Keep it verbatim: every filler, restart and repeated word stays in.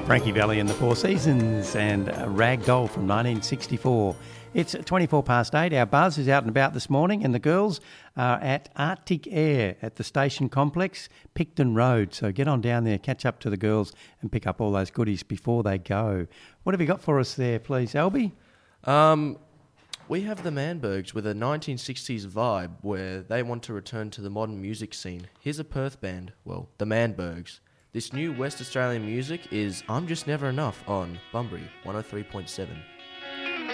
Frankie Valli and the Four Seasons and Rag Doll from nineteen sixty-four. It's twenty-four past eight. Our buzz is out and about this morning, and the girls are at Arctic Air at the station complex, Picton Road. So get on down there, catch up to the girls and pick up all those goodies before they go. What have you got for us there, please, Albie? Um, we have the Manbergs with a nineteen sixties vibe where they want to return to the modern music scene. Here's a Perth band, well, the Manbergs. This new West Australian music is I'm Just Never Enough on Bunbury one oh three point seven.